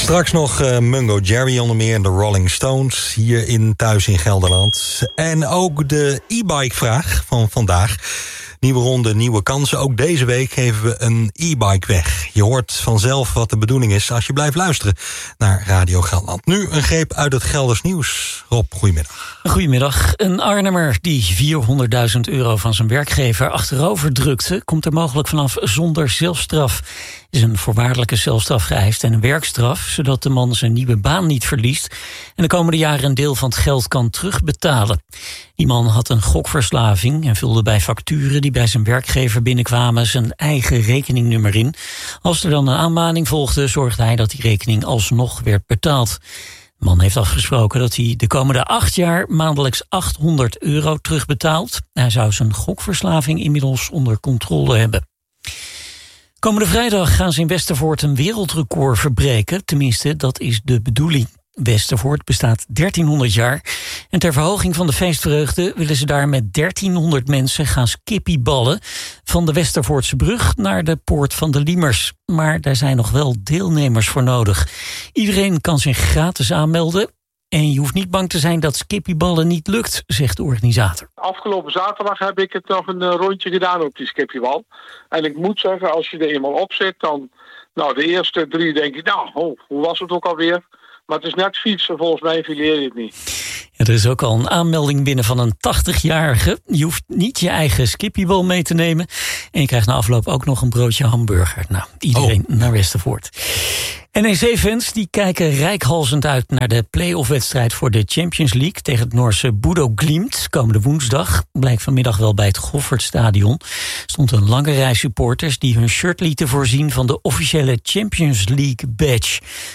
Straks nog Mungo Jerry onder meer en de Rolling Stones hier thuis in Gelderland. En ook de e-bike-vraag van vandaag. Nieuwe ronde, nieuwe kansen. Ook deze week geven we een e-bike weg. Je hoort vanzelf wat de bedoeling is als je blijft luisteren naar Radio Gelderland. Nu een greep uit het Gelders nieuws. Rob, goedemiddag. Goedemiddag. Een Arnhemmer die €400.000 van zijn werkgever achterover drukte, komt er mogelijk vanaf zonder zelfstraf. Er is een voorwaardelijke celstraf geëist en een werkstraf, zodat de man zijn nieuwe baan niet verliest en de komende jaren een deel van het geld kan terugbetalen. Die man had een gokverslaving en vulde bij facturen die bij zijn werkgever binnenkwamen zijn eigen rekeningnummer in. Als er dan een aanmaning volgde, zorgde hij dat die rekening alsnog werd betaald. De man heeft afgesproken dat hij de komende 8 jaar maandelijks €800 terugbetaalt. Hij zou zijn gokverslaving inmiddels onder controle hebben. Komende vrijdag gaan ze in Westervoort een wereldrecord verbreken. Tenminste, dat is de bedoeling. Westervoort bestaat 1300 jaar. En ter verhoging van de feestvreugde willen ze daar met 1300 mensen gaan skippieballen van de Westervoortse brug naar de Poort van de Liemers. Maar daar zijn nog wel deelnemers voor nodig. Iedereen kan zich gratis aanmelden. En je hoeft niet bang te zijn dat skippieballen niet lukt, zegt de organisator. Afgelopen zaterdag heb ik het nog een rondje gedaan op die skippiebal. En ik moet zeggen, als je er eenmaal op zit, dan... de eerste 3 denk ik, hoe was het ook alweer? Maar het is net fietsen, volgens mij fileer je het niet. Ja, er is ook al een aanmelding binnen van een 80-jarige. Je hoeft niet je eigen skippiebal mee te nemen. En je krijgt na afloop ook nog een broodje hamburger. Iedereen naar Westervoort. NEC-fans die kijken reikhalzend uit naar de play-off-wedstrijd voor de Champions League tegen het Noorse Bodo Glimt. Komende woensdag blijkt vanmiddag wel bij het Goffertstadion. Stond een lange rij supporters die hun shirt lieten voorzien van de officiële Champions League badge.